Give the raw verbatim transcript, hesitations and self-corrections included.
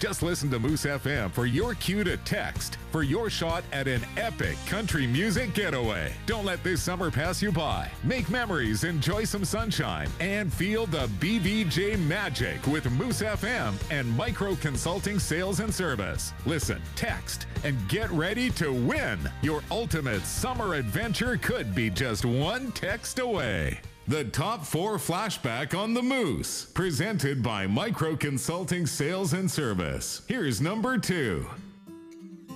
Just listen to Moose F M for your cue to text for your shot at an epic country music getaway. Don't let this summer pass you by. Make memories, enjoy some sunshine, and feel the B V J magic with Moose F M and Micro Consulting Sales and Service. Listen, text, and get ready to win. Your ultimate summer adventure could be just one text away. The Top four Flashback on the Moose, presented by Micro Consulting Sales and Service. Here's number two.